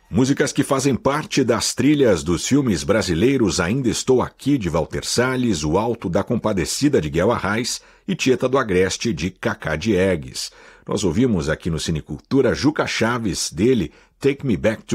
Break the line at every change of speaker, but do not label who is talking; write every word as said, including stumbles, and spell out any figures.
Músicas que fazem parte das trilhas dos filmes brasileiros Ainda Estou Aqui, de Walter Salles, O Alto da Compadecida, de Guel Arraes e Tieta do Agreste, de Cacá Diegues. Nós ouvimos aqui no Cinecultura Juca Chaves, dele Take Me Back to